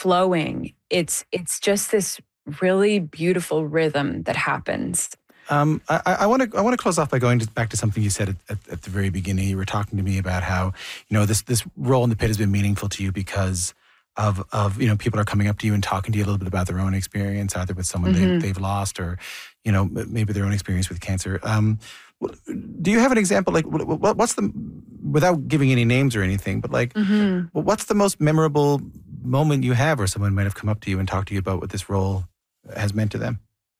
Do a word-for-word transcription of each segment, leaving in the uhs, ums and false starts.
flowing. It's it's just this really beautiful rhythm that happens. Um, I want to I want to close off by going to, back to something you said at, at, at the very beginning. You were talking to me about how, you know, this this role in the pit has been meaningful to you because of of you know, people are coming up to you and talking to you a little bit about their own experience, either with someone mm-hmm. they, they've lost or, you know, maybe their own experience with cancer. Um, do you have an example? Like, what, what's the, without giving any names or anything, but like, mm-hmm. what's the most memorable moment you have where someone might have come up to you and talked to you about what this role has meant to them?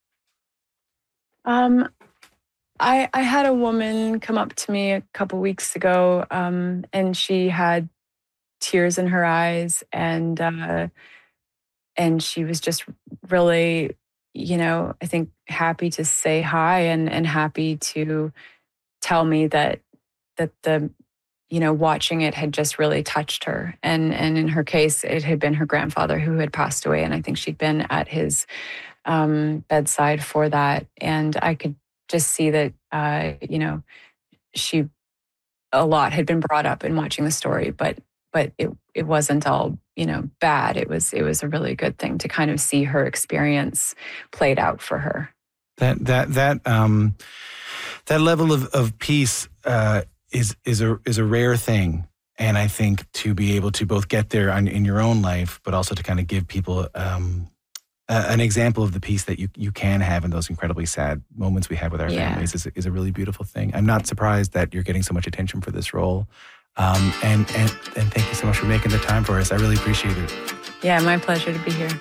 Um, I I had a woman come up to me a couple weeks ago, um, and she had tears in her eyes, and uh, and she was just really, you know, I think happy to say hi and and happy to tell me that that the, you know, watching it had just really touched her. And and in her case, it had been her grandfather who had passed away, and I think she'd been at his um, bedside for that. And I could just see that, uh, you know, she, a lot had been brought up in watching the story, but but it it wasn't all, you know, bad. It was it was a really good thing to kind of see her experience played out for her. That that that um that level of of peace uh, is is a is a rare thing, and I think to be able to both get there on, in your own life, but also to kind of give people um, a, an example of the peace that you you can have in those incredibly sad moments we have with our yeah. families is is a really beautiful thing. I'm not surprised that you're getting so much attention for this role. Um, and, and, and thank you so much for making the time for us. I really appreciate it. Yeah, my pleasure to be here.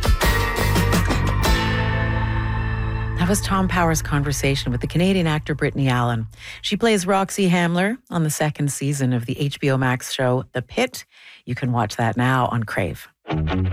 That was Tom Power's conversation with the Canadian actor Brittany Allen. She plays Roxy Hamler on the second season of the H B O Max show, The Pit. You can watch that now on Crave.